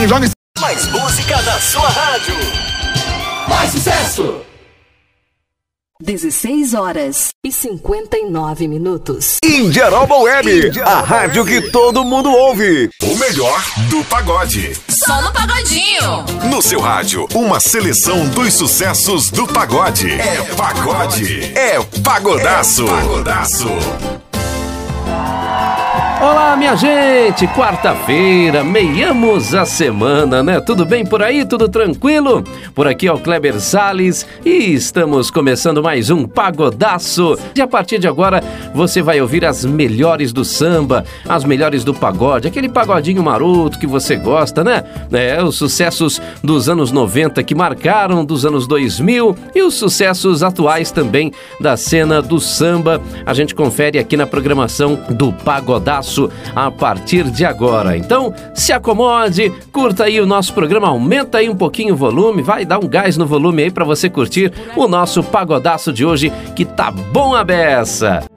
joga. Mais música na sua rádio. Mais sucesso. 16h59. Indiaroba Web, a rádio que todo mundo ouve. O melhor do pagode. Só no Pagodinho. No seu rádio, uma seleção dos sucessos do pagode. É pagode. É pagodaço. É pagodaço. Olá, minha gente! Quarta-feira, meiamos a semana, né? Tudo bem por aí? Tudo tranquilo? Por aqui é o Kleber Salles e estamos começando mais um Pagodaço. E a partir de agora você vai ouvir as melhores do samba, as melhores do pagode, aquele pagodinho maroto que você gosta, né? Os sucessos dos anos 90 que marcaram, dos anos 2000 e os sucessos atuais também da cena do samba. A gente confere aqui na programação do Pagodaço a partir de agora. Então, se acomode, curta aí o nosso programa, aumenta aí um pouquinho o volume, vai dar um gás no volume aí para você curtir o nosso Pagodaço de hoje, que tá bom a beça.